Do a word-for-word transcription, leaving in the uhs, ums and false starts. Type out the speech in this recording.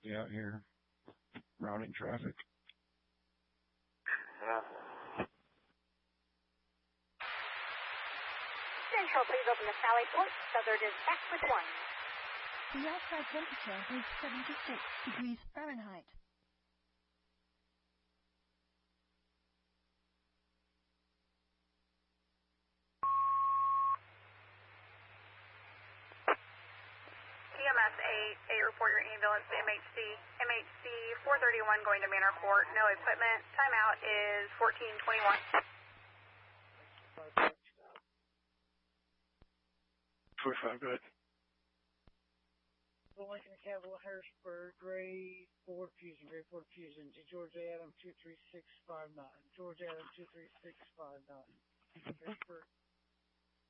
be out here routing traffic. Yeah. Central, please open the Sally Port. Southern is back with one. The outside temperature is seventy-six degrees Fahrenheit. T M S eight, eight, report your ambulance to M H C. M H C four thirty-one going to Manor Court. No equipment. Timeout is fourteen twenty-one. twenty-five, good. Lincoln Capital, Harrisburg, grade four fusion, grade four fusion, to George Adam two three six five nine. George Adam two three six five nine. Harrisburg.